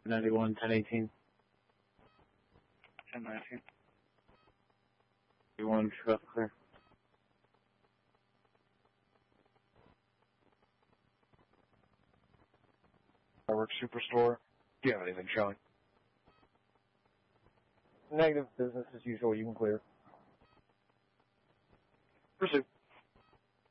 91, 1018. 1019. 91, traffic clear. Fireworks Superstore. Do you have anything showing? Negative, business as usual, you can clear. Pursue.